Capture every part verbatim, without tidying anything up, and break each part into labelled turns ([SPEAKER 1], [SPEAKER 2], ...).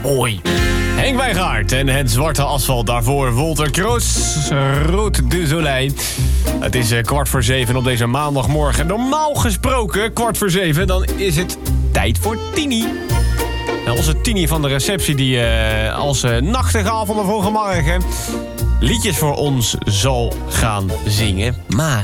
[SPEAKER 1] mooi. Henk Wijngaard en het zwarte asfalt. Daarvoor Wolter Kroos, Rood de Soleil. Het is uh, kwart voor zeven op deze maandagmorgen. Normaal gesproken, kwart voor zeven, dan is het tijd voor Tini. En onze Tini van de receptie die uh, als uh, nachtegaal van de vroege morgen liedjes voor ons zal gaan zingen. Maar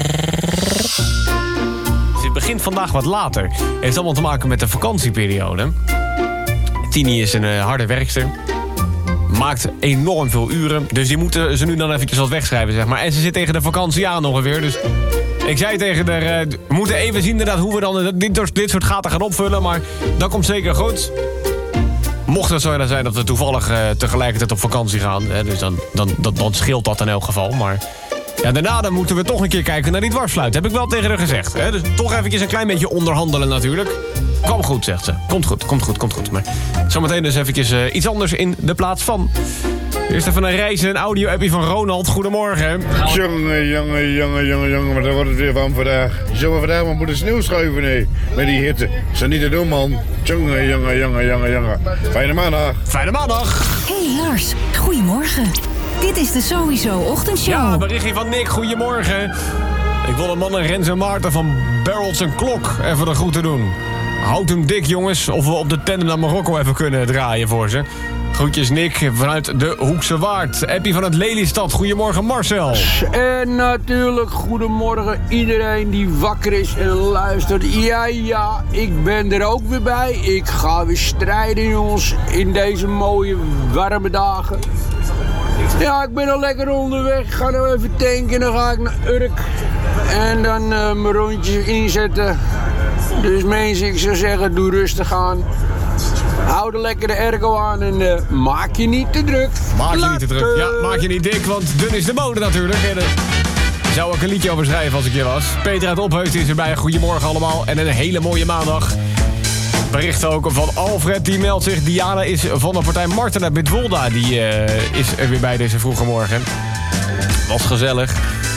[SPEAKER 1] het begint vandaag wat later. Het heeft allemaal te maken met de vakantieperiode. Tini is een uh, harde werkster. Maakt enorm veel uren. Dus die moeten ze nu dan eventjes wat wegschrijven, zeg maar. En ze zit tegen de vakantie aan ongeveer. Dus ik zei tegen haar, uh, we moeten even zien inderdaad hoe we dan dit, dit soort gaten gaan opvullen. Maar dat komt zeker goed. Mocht het zo zijn dat we toevallig uh, tegelijkertijd op vakantie gaan. Hè, dus dan, dan, dan, dan scheelt dat in elk geval. Maar ja, daarna dan moeten we toch een keer kijken naar die dwarsfluit. Heb ik wel tegen haar gezegd. Hè? Dus toch eventjes een klein beetje onderhandelen natuurlijk. Kom goed, zegt ze. Komt goed, komt goed, komt goed. Maar zometeen dus eventjes uh, iets anders in de plaats van. Eerst even een reis en een audio-appie van Ronald. Goedemorgen.
[SPEAKER 2] Jongen, jongen, jongen, jongen, jongen, maar daar wordt het weer van vandaag. Zullen we vandaag maar moeten sneeuw schuiven, nee? Met die hitte. Is dat niet te doen, man? Jongen, jongen, jongen, jongen, jongen. Fijne maandag.
[SPEAKER 1] Fijne maandag.
[SPEAKER 3] Hey Lars, goedemorgen. Dit is de Sowieso Ochtendshow.
[SPEAKER 1] Ja, berichtje van Nick. Goedemorgen. Ik wil de mannen Rens en Maarten van Barrels en Klok even de groeten doen. Houd hem dik, jongens, of we op de tender naar Marokko even kunnen draaien voor ze. Groetjes Nick vanuit de Hoekse Waard. Appie van het Lelystad. Goedemorgen Marcel.
[SPEAKER 4] En natuurlijk goedemorgen iedereen die wakker is en luistert. Ja, ja, ik ben er ook weer bij. Ik ga weer strijden, jongens, in deze mooie warme dagen. Ja, ik ben al lekker onderweg. Ik ga nou even tanken en dan ga ik naar Urk. En dan uh, mijn rondjes inzetten. Dus mensen, ik zou zeggen, doe rustig aan. Hou er lekker de airco aan en uh, maak je niet te druk.
[SPEAKER 1] Maak je niet te druk. Ja, maak je niet dik, want dun is de mode natuurlijk. En daar zou ik een liedje over schrijven als ik hier was. Peter uit Opheusd is erbij. Goedemorgen allemaal en een hele mooie maandag. Bericht ook van Alfred, die meldt zich. Diana is van de partij Marten uit Bitwolda. Die uh, is er weer bij deze vroege morgen. Was gezellig.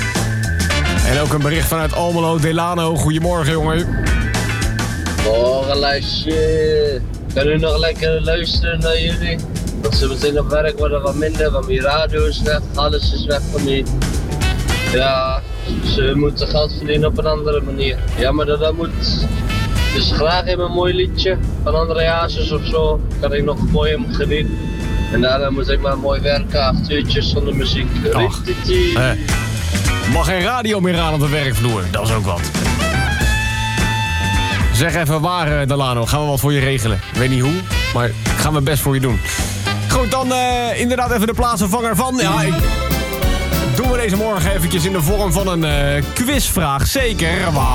[SPEAKER 1] En ook een bericht vanuit Almelo, Delano. Goedemorgen, jongen.
[SPEAKER 5] Morgen, luistje. Kan u nog lekker luisteren naar jullie? Want ze meteen op werk worden wat minder, want mijn radio is weg, alles is weg van mij. Ja, ze moeten geld verdienen op een andere manier. Ja, maar dat, dat moet. Dus graag even een mooi liedje van André Hazes of zo. Kan ik nog mooi om genieten. En daarna moet ik maar mooi werken, acht uurtjes zonder muziek.
[SPEAKER 1] Ach, eh, mag geen radio meer aan op de werkvloer, dat is ook wat. Zeg even waar, uh, Delano. Gaan we wat voor je regelen. Ik weet niet hoe, maar ik ga mijn best voor je doen. Goed, dan uh, inderdaad even de plaatsvervanger van. Ja, ik... doen we deze morgen eventjes in de vorm van een uh, quizvraag. Zeker.